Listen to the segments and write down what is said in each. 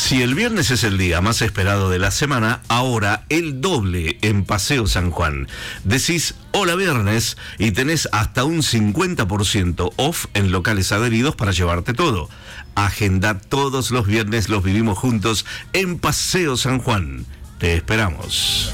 Si el viernes es el día más esperado de la semana, ahora el doble en Paseo San Juan. Decís hola viernes y tenés hasta un 50% off en locales adheridos para llevarte todo. Agenda todos los viernes, los vivimos juntos en Paseo San Juan. Te esperamos.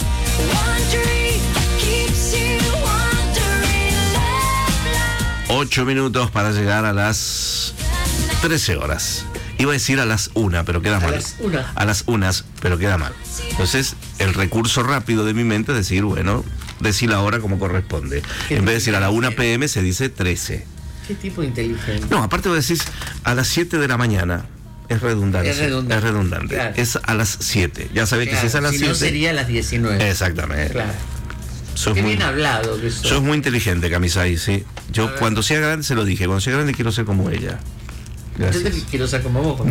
8 minutos para llegar a las 13 horas. Iba a decir a las 1, pero queda mal. A las 1, pero queda mal. Entonces, el recurso rápido de mi mente es decir, bueno, decir la hora como corresponde. En vez de decir a la 1 p.m. se dice 13. ¿Qué tipo de inteligente? No, aparte vos decís a las 7 de la mañana. Es redundante. Es redundante. Claro. Es a las 7. Ya sabés que si es a las 7. Si no sería a las 19. Exactamente. Claro. Qué bien hablado que sos. Sos muy inteligente, Camisay, sí. Yo cuando sea grande se lo dije. Cuando sea grande quiero ser como ella. Gracias. Yo te quiero ser como vos.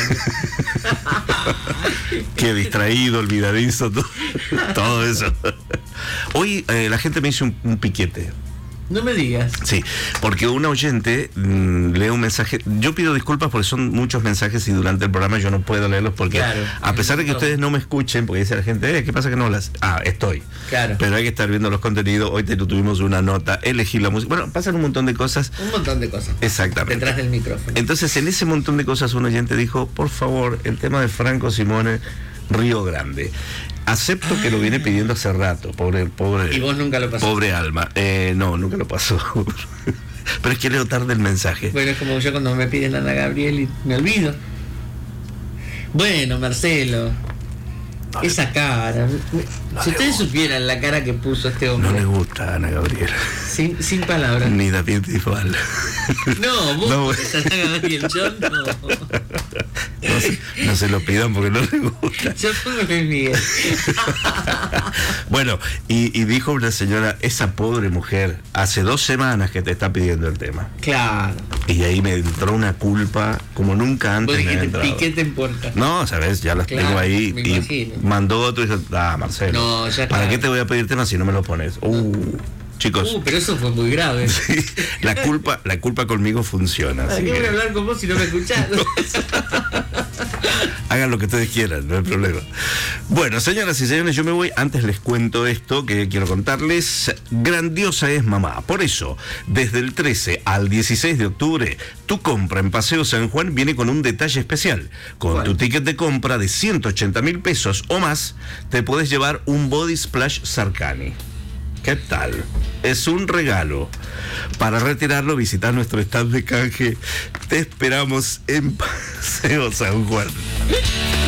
Qué distraído, olvidadizo, todo eso. Hoy la gente me hizo un piquete. No me digas. Sí, porque un oyente lee un mensaje. Yo pido disculpas porque son muchos mensajes y durante el programa yo no puedo leerlos porque a pesar de que ustedes no me escuchen, porque dice la gente, ¿qué pasa que no hablas? Estoy. Claro. Pero hay que estar viendo los contenidos. Hoy tuvimos una nota, elegí la música. Bueno, pasan un montón de cosas. Un montón de cosas. Exactamente. Detrás del micrófono. Entonces, en ese montón de cosas, un oyente dijo, por favor, el tema de Franco Simone, Río Grande. Acepto que lo viene pidiendo hace rato, pobre. ¿Y vos nunca lo pasaste? Pobre alma. No, nunca lo pasó. Pero es que leo tarde el mensaje. Bueno, es como yo cuando me piden Ana Gabriel y me olvido. Bueno, Marcelo, esa cara. Si ustedes supieran la cara que puso este hombre. No le gusta Ana Gabriel. Sin palabras. Ni David Bisbal. No, vos no, Ana Gabriel, yo no. No se lo pidan porque no les gusta. Yo pongo Luis Miguel. Bueno, y dijo una señora, esa pobre mujer, hace 2 semanas que te está pidiendo el tema. Claro. Y ahí me entró una culpa como nunca antes. Vos me dijiste, piquete en puerta. No, sabes, ya las tengo ahí. Me y imagino. Mandó otro y dijo, Marcelo, no, ya ¿para qué te voy a pedir temas si no me lo pones? Chicos. Pero eso fue muy grave. Sí, la culpa conmigo funciona. ¿Para qué voy a hablar con vos si no me escuchás? Hagan lo que ustedes quieran, no hay problema. Bueno, señoras y señores, yo me voy. Antes les cuento esto que quiero contarles. Grandiosa es mamá. Por eso, desde el 13 al 16 de octubre, tu compra en Paseo San Juan viene con un detalle especial. Con tu ticket de compra de 180.000 pesos o más, te podés llevar un Body Splash Sarkany. ¿Qué tal? Es un regalo. Para retirarlo, visitar nuestro stand de canje. Te esperamos en Paseo San Juan.